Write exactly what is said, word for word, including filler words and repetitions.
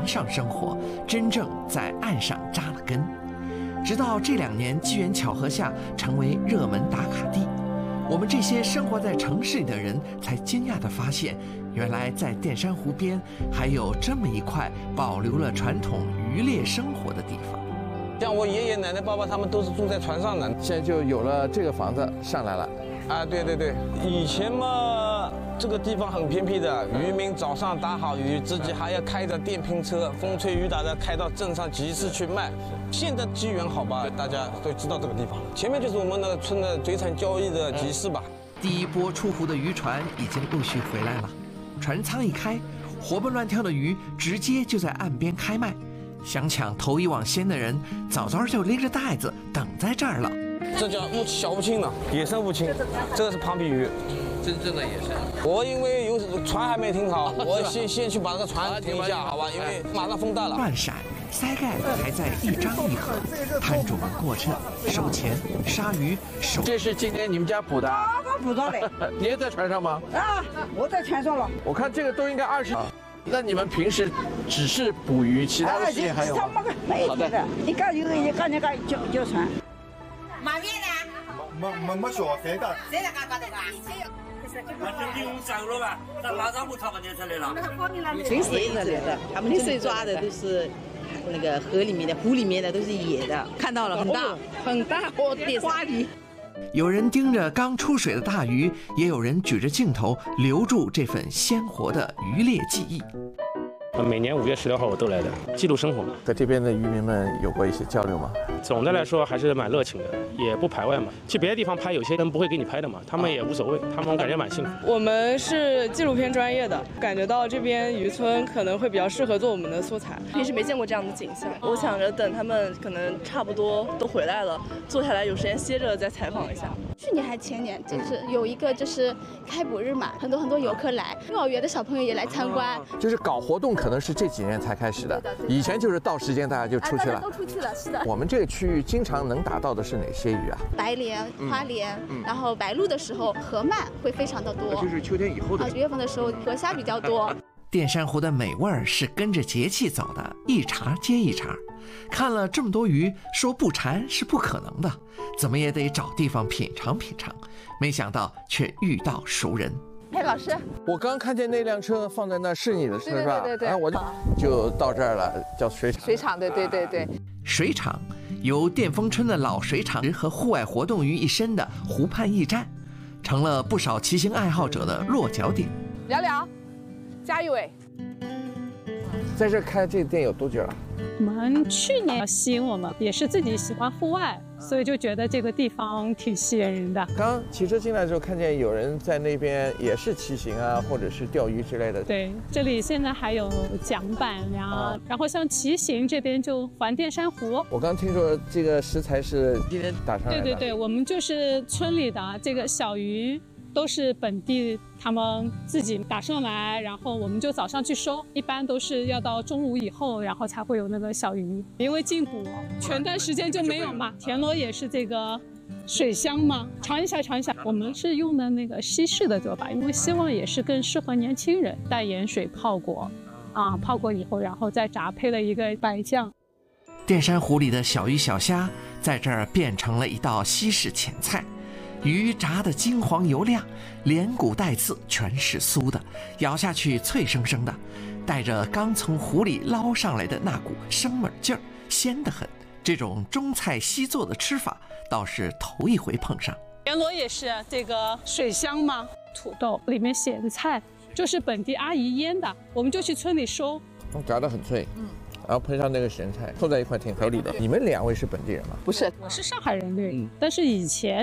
船上生活，真正在岸上扎了根。直到这两年机缘巧合下成为热门打卡地，我们这些生活在城市里的人才惊讶地发现，原来在淀山湖边还有这么一块保留了传统渔猎生活的地方。 像我爷爷奶奶、爸爸他们都是住在船上的， 现在就有了这个房子上来了。 啊，对对对，以前嘛，这个地方很偏僻的，渔民早上打好鱼，自己还要开着电瓶车，风吹雨打的开到镇上集市去卖。现在机缘好吧，大家都知道这个地方，前面就是我们那个村的水产交易的集市吧。 第一波出湖的渔船已经陆续回来了，船舱一开，活蹦乱跳的鱼直接就在岸边开卖。想抢头一网先的人，早早就拎着袋子等在这儿了。 这叫乌小乌青呢，野生乌青，这个是庞皮鱼， 真正的野生。 我因为有船还没停好，我先先去把这个船停一下，好吧？因为马上风大了。 乱闪，腮盖还在一张一合，摊主们过秤、收钱、杀鱼、手。 这是今天你们家捕的？ 啊，我捕到的。 你也在船上吗？ 啊，我在船上了。 我看这个都应该二十。那你们平时只是捕鱼，其他的事情还有吗？ 没有的，你搞有一个那个叫叫船。 买面的？ 没没没说谁的？ 谁在干干的？以前有。 那这领走了吧？那马上不他们就出来了。 全是野的，他们平时抓的都是那个河里面的、湖里面的，都是野的。看到了，很大，很大，哦，电花鱼。 有人盯着刚出水的大鱼，也有人举着镜头留住这份鲜活的渔猎记忆。 每年五月十六号我都来的，记录生活。 和这边的渔民们有过一些交流吗？ 总的来说还是蛮热情的，也不排外嘛。去别的地方拍，有些人不会给你拍的嘛，他们也无所谓，他们感觉蛮幸福。 我们是纪录片专业的，感觉到这边渔村可能会比较适合做我们的素材。平时没见过这样的景象，我想着等他们可能差不多都回来了，坐下来有时间歇着再采访一下。 去年还前年，就是有一个就是开捕日嘛，很多很多游客来，幼儿园的小朋友也来参观。 就是搞活动可能是这几年才开始的，以前就是到时间大家就出去了， 都出去了，是的。 我们这个区域经常能打到的是哪些鱼啊？ 白鲢、花鲢，然后白鹭的时候，河鳗会非常的多。 就是秋天以后的。 啊，十月份的时候河虾比较多。 淀山湖的美味儿是跟着节气走的，一茬接一茬。看了这么多鱼，说不馋是不可能的，怎么也得找地方品尝品尝。没想到却遇到熟人。 哎，老师， 我刚看见那辆车放在那是你的，是吧？ 对对对对。 然后我就就到这儿了，叫水厂。 水厂，对对对对。 水厂由淀丰村的老水厂和户外活动于一身的湖畔驿站，成了不少骑行爱好者的落脚点。 聊聊，加一位。 在这开这个店有多久了？ 我们去年吸引我们，也是自己喜欢户外，所以就觉得这个地方挺吸引人的。 刚骑车进来的时候，看见有人在那边也是骑行啊，或者是钓鱼之类的。 对，这里现在还有桨板呀，啊、然后像骑行这边就环淀山湖。 我刚听说这个食材是今天打上来的。 对对对，我们就是村里的这个小鱼。都是本地他们自己打上来，然后我们就早上去收，一般都是要到中午以后，然后才会有那个小鱼。因为禁捕，全段时间就没有嘛。田螺也是这个水乡嘛，尝一下尝一下。我们是用的那个西式的做法，因为希望也是更适合年轻人，带盐水泡过，啊，泡过以后，然后再炸，配了一个白酱。 淀山湖里的小鱼小虾，在这儿变成了一道西式前菜。鱼炸得金黄油亮，连骨带刺全是酥的，咬下去脆生生的，带着刚从湖里捞上来的那股生猛劲儿，鲜得很。这种中菜西做的吃法倒是头一回碰上。 田螺也是这个水乡嘛，土豆里面写的菜就是本地阿姨腌的，我们就去村里收， 炸得很脆，嗯。然后配上那个咸菜，凑在一块挺合理的。你们两位是本地人吗？ 不是，我是上海人，对，嗯、但是以前